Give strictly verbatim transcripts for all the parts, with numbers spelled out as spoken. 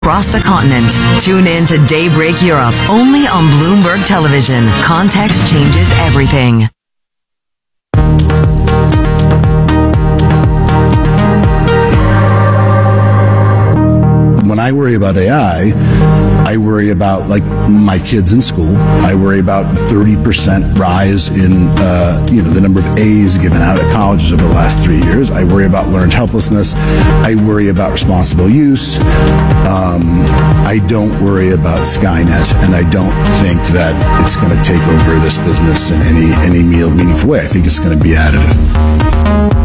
Across the continent. Tune in to Daybreak Europe, only on Bloomberg Television. Context changes everything. When I worry about A I, I worry about, like, my kids in school. I worry about thirty percent rise in, uh, you know, the number of A's given out at colleges over the last three years. I worry about learned helplessness. I worry about responsible use. Um, I don't worry about Skynet, and I don't think that it's going to take over this business in any, any meaningful way. I think it's going to be additive.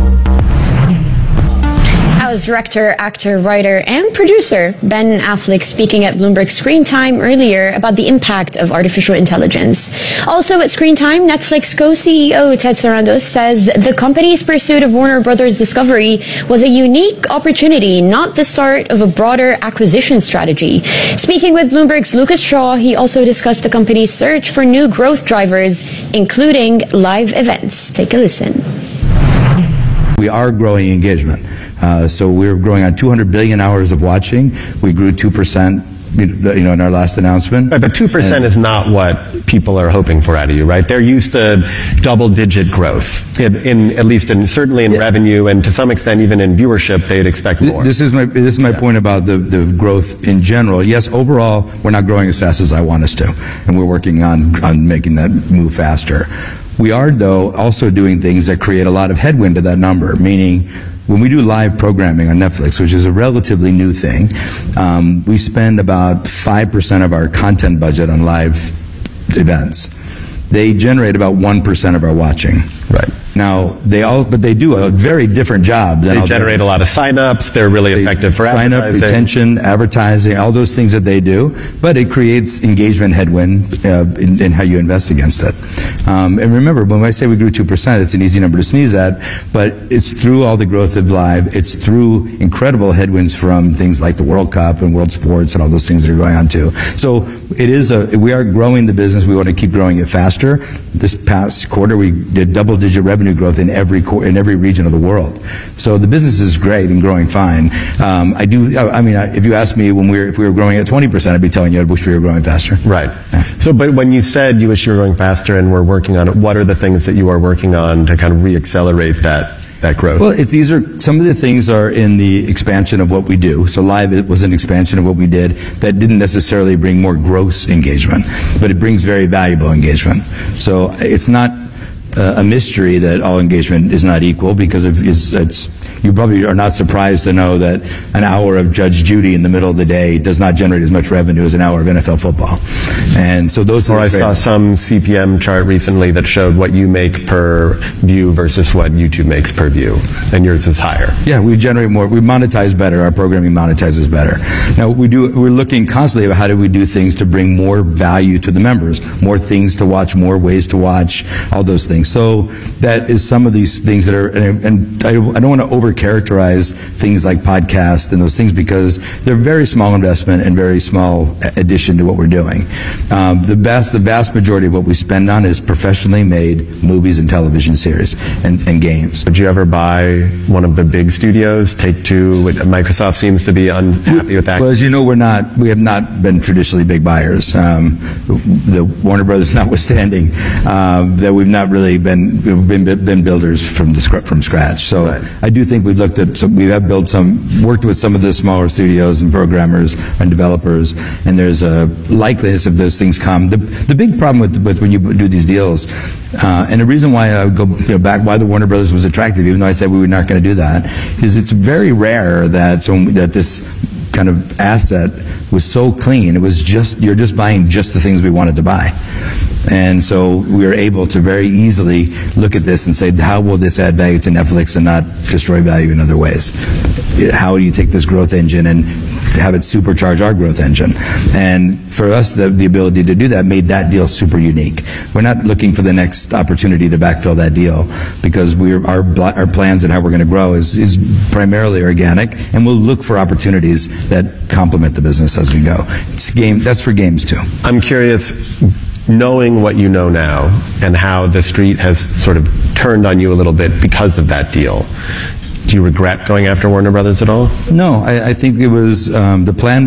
As director, actor, writer, and producer Ben Affleck speaking at Bloomberg Screen Time earlier about the impact of artificial intelligence. Also at Screen Time, Netflix co-C E O Ted Sarandos says the company's pursuit of Warner Brothers Discovery was a unique opportunity, not the start of a broader acquisition strategy. Speaking with Bloomberg's Lucas Shaw, he also discussed the company's search for new growth drivers, including live events. Take a listen. We are growing engagement. Uh, so we're growing on two hundred billion hours of watching. We grew two percent, you know, in our last announcement. Right, but two percent is not what people are hoping for out of you, right? They're used to double-digit growth, in, in at least in certainly in yeah. revenue, and to some extent even in viewership, they'd expect more. This is my this is my yeah. point about the the growth in general. Yes, overall, we're not growing as fast as I want us to, and we're working on on making that move faster. We are, though, also doing things that create a lot of headwind to that number, meaning when we do live programming on Netflix, which is a relatively new thing, um, we spend about five percent of our content budget on live events. They generate about one percent of our watching. Right. Now, they all, but they do a very different job. Than they generate a lot of sign-ups. They're really they effective for sign advertising. Sign-up, retention, advertising, all those things that they do. But it creates engagement headwind uh, in, in how you invest against it. Um, and remember, when I say we grew two percent, it's an easy number to sneeze at, but it's through all the growth of live. It's through incredible headwinds from things like the World Cup and World Sports and all those things that are going on too. So it is a, we are growing the business. We want to keep growing it faster. This past quarter, we did double-digit revenue growth in every in every region of the world. So the business is great and growing fine. Um, I do. I mean, if you asked me when we were if we were growing at twenty percent, I'd be telling you I wish we were growing faster. Right. Yeah. So, but when you said you wish you were growing faster and we're working on it, what are the things that you are working on to kind of re-accelerate that? That growth? Well, if these are some of the things are in the expansion of what we do. So live it was an expansion of what we did that didn't necessarily bring more gross engagement, but it brings very valuable engagement. So it's not uh, a mystery that all engagement is not equal, because if it's, it's you probably are not surprised to know that an hour of Judge Judy in the middle of the day does not generate as much revenue as an hour of N F L football. And so those or are I saw some C P M chart recently that showed what you make per view versus what YouTube makes per view, and yours is higher. Yeah, we generate more. We monetize better. Our programming monetizes better. Now we do. We're looking constantly at how do we do things to bring more value to the members, more things to watch, more ways to watch, all those things. So that is some of these things that are. And, and I, I don't want to over characterize things like podcast and those things, because they're very small investment and very small addition to what we're doing. Um, the best, the vast majority of what we spend on is professionally made movies and television series and, and games. Would you ever buy one of the big studios? Take-Two. Microsoft seems to be unhappy with that. Well, as you know, we're not. We have not been traditionally big buyers. Um, the Warner Brothers notwithstanding, um, that we've not really been been, been builders from the from scratch. So right. I do think we've looked at some, we have built some, worked with some of the smaller studios and programmers and developers, and there's a likeliness of those things come. The, the big problem with, with when you do these deals, uh, and the reason why I go you know, back, why the Warner Brothers was attractive, even though I said we were not going to do that, is it's very rare that so that this kind of asset was so clean. It was just, you're just buying just the things we wanted to buy. And so we were able to very easily look at this and say, how will this add value to Netflix and not destroy value in other ways? How do you take this growth engine and have it supercharge our growth engine? And for us, the, the ability to do that made that deal super unique. We're not looking for the next opportunity to backfill that deal, because we're, our, our plans and how we're going to grow is, is primarily organic, and we'll look for opportunities that complement the business as we go. It's game, that's for games too. I'm curious, knowing what you know now and how the street has sort of turned on you a little bit because of that deal, Do you regret going after Warner Brothers at all? No, I, I think it was um, the plan